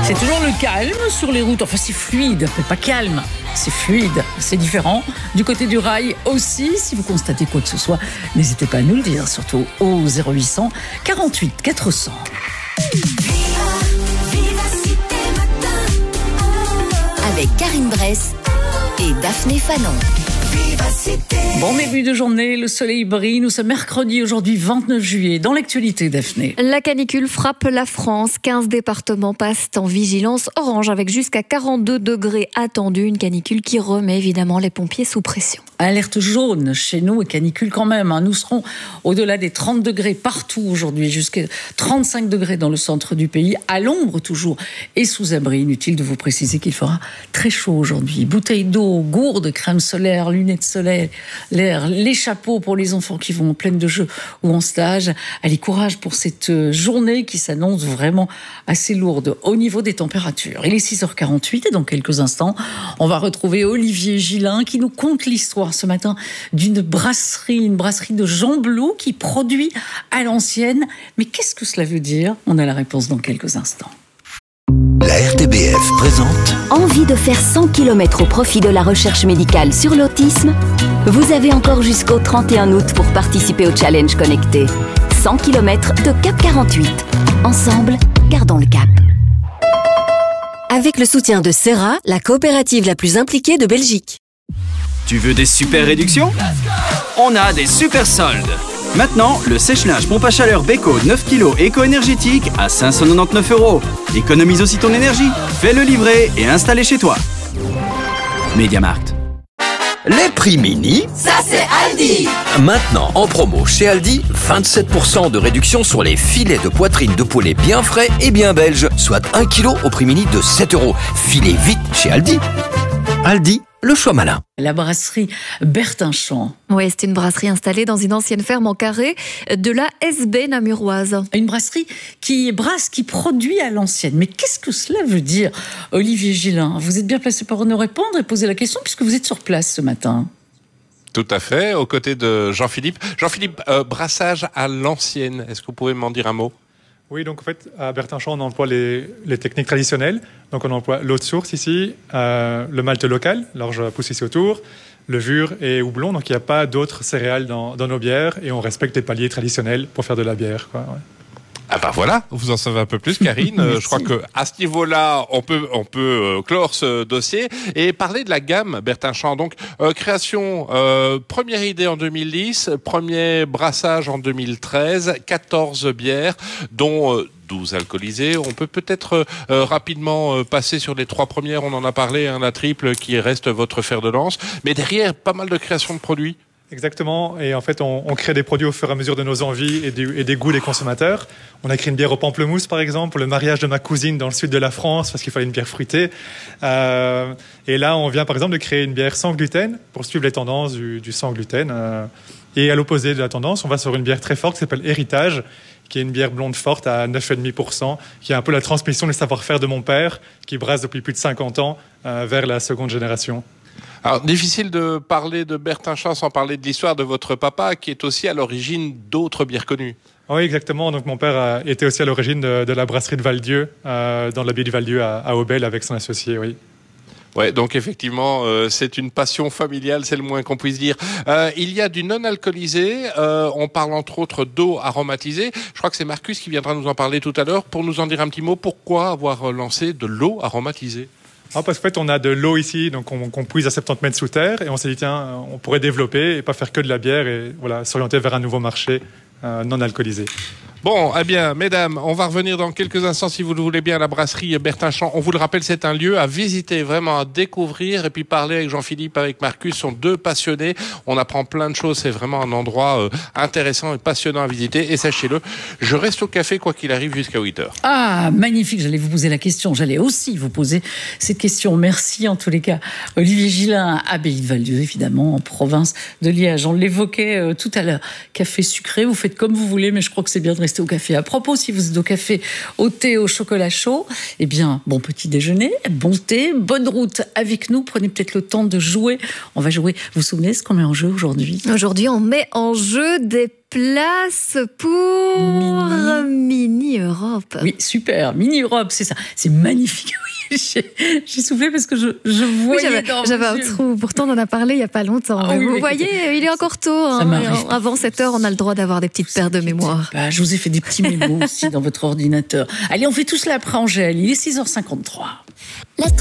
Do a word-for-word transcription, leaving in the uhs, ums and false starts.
C'est toujours le calme sur les routes. Enfin, c'est fluide, mais pas calme. C'est fluide, c'est différent. Du côté du rail aussi, si vous constatez quoi que ce soit, n'hésitez pas à nous le dire, surtout au zéro huit cent quarante-huit quatre cents. Avec Karine Bress et Daphné Fanon. Bon début de journée, le soleil brille. Nous sommes mercredi, aujourd'hui vingt-neuf juillet. Dans l'actualité, Daphné. La canicule frappe la France. quinze départements passent en vigilance orange avec jusqu'à quarante-deux degrés attendus. Une canicule qui remet évidemment les pompiers sous pression. Alerte jaune chez nous et canicule quand même. Hein. Nous serons au-delà des trente degrés partout aujourd'hui, jusqu'à trente-cinq degrés dans le centre du pays, à l'ombre toujours et sous abri. Inutile de vous préciser qu'il fera très chaud aujourd'hui. Bouteilles d'eau, gourdes, crème solaire, lunettes solaire, l'air, les chapeaux pour les enfants qui vont en pleine de jeux ou en stage. Allez, courage pour cette journée qui s'annonce vraiment assez lourde au niveau des températures. Il est six heures quarante-huit et dans quelques instants, on va retrouver Olivier Gillin qui nous conte l'histoire ce matin d'une brasserie, une brasserie de Jean Blou qui produit à l'ancienne. Mais qu'est-ce que cela veut dire ? On a la réponse dans quelques instants. La R T B F présente. Envie de faire cent kilomètres au profit de la recherche médicale sur l'autisme ? Vous avez encore jusqu'au trente et un août pour participer au challenge connecté. cent kilomètres de Cap quarante-huit. Ensemble, gardons le cap. Avec le soutien de Serra, la coopérative la plus impliquée de Belgique. Tu veux des super réductions ? On a des super soldes. Maintenant, le sèche-linge pompe à chaleur Beko neuf kilos éco-énergétique à cinq cent quatre-vingt-dix-neuf euros. Économise aussi ton énergie. Fais-le livrer et installer chez toi. Mediamarkt. Les prix mini, ça c'est Aldi. Maintenant en promo chez Aldi, vingt-sept pour cent de réduction sur les filets de poitrine de poulet bien frais et bien belges, soit un kilo au prix mini de sept euros. Filez vite chez Aldi. Aldi, le choix malin. La brasserie Bertinchamp. Oui, c'est une brasserie installée dans une ancienne ferme en carré de la S B namuroise. Une brasserie qui brasse, qui produit à l'ancienne. Mais qu'est-ce que cela veut dire, Olivier Gillin ? Vous êtes bien placé pour nous répondre et poser la question puisque vous êtes sur place ce matin. Tout à fait, aux côtés de Jean-Philippe. Jean-Philippe, euh, brassage à l'ancienne, est-ce que vous pouvez m'en dire un mot ? Oui, donc en fait, à Bertinchamp, on emploie les, les techniques traditionnelles. Donc on emploie l'eau de source ici, euh, le malt local, l'orge pousse ici autour, levure et houblon. Donc il n'y a pas d'autres céréales dans, dans nos bières et on respecte les paliers traditionnels pour faire de la bière, quoi, ouais. Ah bah voilà, vous en savez un peu plus, Karine. euh, je crois que à ce niveau-là, on peut on peut euh, clore ce dossier et parler de la gamme Bertinchamp. Donc euh, création, euh, première idée en deux mille dix, premier brassage en deux mille treize, quatorze bières, dont euh, douze alcoolisées. On peut peut-être euh, rapidement euh, passer sur les trois premières. On en a parlé, hein, la triple qui reste votre fer de lance. Mais derrière, pas mal de création de produits. Exactement, et en fait on, on crée des produits au fur et à mesure de nos envies et, du, et des goûts des consommateurs. On a créé une bière au pamplemousse par exemple pour le mariage de ma cousine dans le sud de la France parce qu'il fallait une bière fruitée. Euh, et là on vient par exemple de créer une bière sans gluten pour suivre les tendances du, du sans gluten. Euh, et à l'opposé de la tendance, on va sur une bière très forte qui s'appelle Héritage, qui est une bière blonde forte à neuf virgule cinq pour cent, qui est un peu la transmission des savoir-faire de mon père, qui brasse depuis plus de cinquante ans euh, vers la seconde génération. Alors, difficile de parler de Bertinchamp sans parler de l'histoire de votre papa, qui est aussi à l'origine d'autres bières connues. Oui, exactement. Donc, mon père a été aussi à l'origine de, de la brasserie de Val-Dieu, euh, dans l'abbaye du Val-Dieu à, à Aubel, avec son associé, oui. Ouais, donc effectivement, euh, c'est une passion familiale, c'est le moins qu'on puisse dire. Euh, il y a du non alcoolisé, euh, on parle entre autres d'eau aromatisée. Je crois que c'est Marcus qui viendra nous en parler tout à l'heure pour nous en dire un petit mot. Pourquoi avoir lancé de l'eau aromatisée ? Ah, parce qu'en fait, on a de l'eau ici, donc on, qu'on puise à soixante-dix mètres sous terre, et on s'est dit, tiens, on pourrait développer et pas faire que de la bière, et voilà, s'orienter vers un nouveau marché euh, non alcoolisé. Bon, eh bien, mesdames, on va revenir dans quelques instants, si vous le voulez bien, à la brasserie Bertinchamp. On vous le rappelle, c'est un lieu à visiter, vraiment à découvrir, et puis parler avec Jean-Philippe, avec Marcus, sont deux passionnés. On apprend plein de choses, c'est vraiment un endroit euh, intéressant et passionnant à visiter. Et sachez-le, je reste au café quoi qu'il arrive jusqu'à huit heures. Ah, magnifique, j'allais vous poser la question, j'allais aussi vous poser cette question. Merci en tous les cas. Olivier Gillin, abbaye de Val-Dieu, évidemment, en province de Liège. On l'évoquait euh, tout à l'heure. Café sucré, vous faites comme vous voulez, mais je crois que c'est bien de rester rester au café. À propos, si vous êtes au café, au thé, au chocolat chaud, eh bien, bon petit déjeuner, bon thé, bonne route avec nous. Prenez peut-être le temps de jouer. On va jouer. Vous vous souvenez ce qu'on met en jeu aujourd'hui ? Aujourd'hui, on met en jeu des places pour Mini, Mini Europe. Oui, super. Mini Europe, c'est ça. C'est magnifique. Oui, j'ai, j'ai soufflé parce que je, je voyais oui, j'avais, dans j'avais un yeux. trou. Pourtant, on en a parlé il n'y a pas longtemps. Ah, oui, vous mais voyez, écoutez, il est encore tôt. Hein. Avant sept heures, on a le droit d'avoir des petites paires de mémoire. Bah, je vous ai fait des petits mémos aussi dans votre ordinateur. Allez, on fait tout cela après Angèle. Il est six heures cinquante-trois.